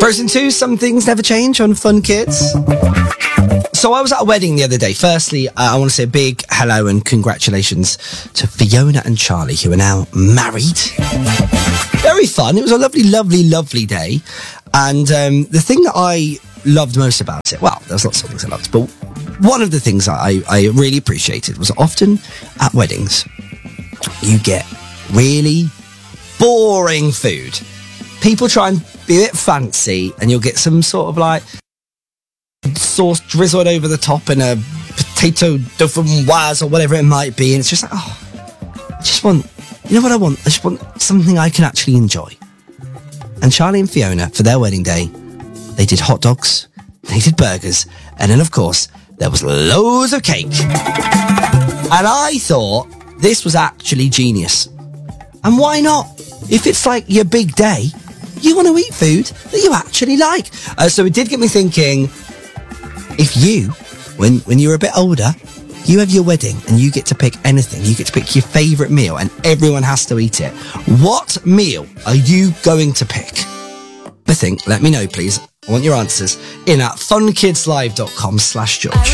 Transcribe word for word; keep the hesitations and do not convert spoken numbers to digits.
Frozen two, some things never change on Fun Kids. So I was at a wedding the other day. Firstly, uh, I want to say a big hello and congratulations to Fiona and Charlie, who are now married. Very fun. It was a lovely, lovely, lovely day. And um, the thing that I loved most about it, well, there's lots of things I loved, but one of the things I, I really appreciated was often at weddings, you get really boring food. People try and be a bit fancy, and you'll get some sort of like sauce drizzled over the top and a potato dauphinoise or whatever it might be, and it's just like, oh, I just want, you know what I want? I just want something I can actually enjoy. And Charlie and Fiona, for their wedding day, they did hot dogs, they did burgers, and then of course there was loads of cake. And I thought this was actually genius. And why not? If it's like your big day, you want to eat food that you actually like. Uh, so it did get me thinking, if you, when, when you're a bit older, you have your wedding and you get to pick anything, you get to pick your favourite meal and everyone has to eat it, what meal are you going to pick? But think, let me know please. I want your answers in at funkidslive.com slash George.